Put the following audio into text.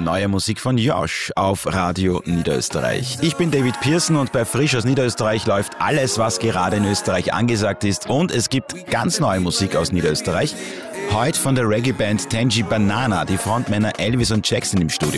neue Musik von Josh auf Radio Niederösterreich. Ich bin David Pearson und bei Frisch aus Niederösterreich läuft alles, was gerade in Österreich angesagt ist. Und es gibt ganz neue Musik aus Niederösterreich. Heute von der Reggae-Band Tangy Banana, die Frontmänner Elvis und Jackson im Studio.